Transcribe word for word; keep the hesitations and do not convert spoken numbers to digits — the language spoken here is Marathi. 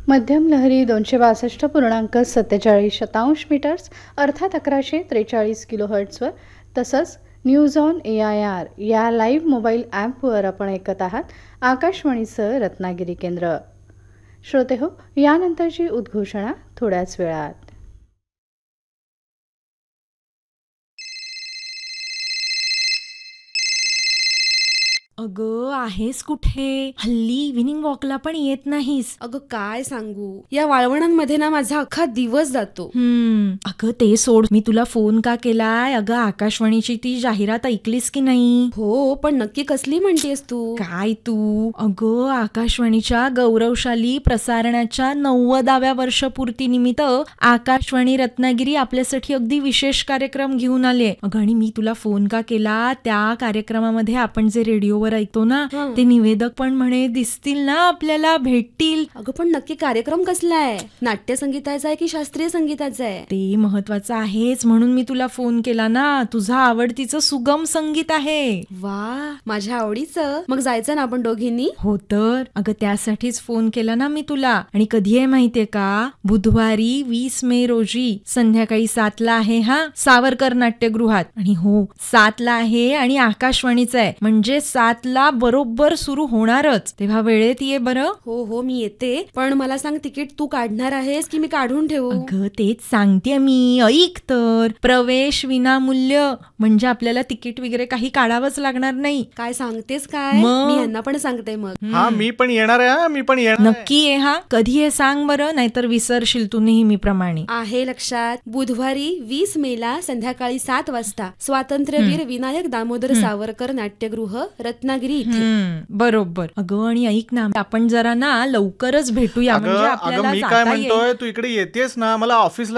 मध्यम लहरी दोनशे बासष्ट पूर्णांक सत्तेचाळीस शतांश मीटर्स अर्थात अकराशे त्रेचाळीस किलो हर्ट्सवर तसंच news on A I R या लाईव्ह मोबाईल ॲपवर आपण ऐकत आहात आकाशवाणीचं रत्नागिरी केंद्र. श्रोते हो, यानंतरची उद्घोषणा थोड्याच वेळात. अगं आहेस कुठे? हल्ली इव्हिनिंग वॉकला पण येत नाहीस. अगं काय सांगू, या वाळवणांमध्ये ना माझा अख्खा दिवस जातो. हम्म अगं ते सोड, मी तुला फोन का केलाय? अगं आकाशवाणीची ती जाहिरात ऐकलीस की नाही? हो, पण नक्की कसली म्हणतेस तू? काय तू? अगं आकाशवाणीच्या गौरवशाली प्रसारणाच्या नव्वदाव्या वर्षपूर्ती निमित्त आकाशवाणी रत्नागिरी आपल्यासाठी अगदी विशेष कार्यक्रम घेऊन आले. अगं आणि मी तुला फोन का केला, त्या कार्यक्रमामध्ये आपण जे रेडिओवर ऐकतो ना, ते निवेदक पण म्हणे दिसतील ना आपल्याला, भेटतील. अगं पण नक्की कार्यक्रम कसला आहे? नाट्य संगीताचा आहे की शास्त्रीय संगीताचा आहे? ते महत्वाचं आहेच, म्हणून मी तुला फोन केला ना. तुझा आवडतीचं सुगम संगीत आहे. वा, माझ्या आवडीचं. मग जायचं ना आपण दोघींनी? हो तर अगं त्यासाठीच फोन केला ना मी तुला. आणि कधी आहे माहितीये का? बुधवारी वीस मे रोजी संध्याकाळी सातला आहे हा, सावरकर नाट्यगृहात. आणि हो, सातला आहे आणि आकाशवाणीचं आहे, म्हणजे सातला बरोबर सुरू होणारच. तेव्हा वेळेत ये बरं. हो हो मी येते, पण मला सांग तिकीट तू काढणार आहेस की मी काढून ठेवू? अगं तेच सांगते मी, ऐक तर. प्रवेश विनामूल्य, म्हणजे आपल्याला तिकीट वगैरे काही काढावंच लागणार नाही. काय सांगतेस काय? मी यांना पण सांगते मग. हा मी पण येणार आहे. मी पण येणार. नक्की ये हा. कधी आहे सांग बरं, नाहीतर विसरशील तू नेहमीप्रमाणे. आहे लक्षात. बुधवारी वीस मे ला संध्याकाळी सात वाजता स्वातंत्र्यवीर विनायक दामोदर सावरकर नाट्यगृह रत्नागिरी इथे. बरोबर. अगं आणि ऐक ना, आपण जरा ना लवकरच भेटूया, म्हणजे अगं आपल्याला मी काय जाता येईल. म्हणतोय, तू इकडे येतेस ना, मला ऑफिसला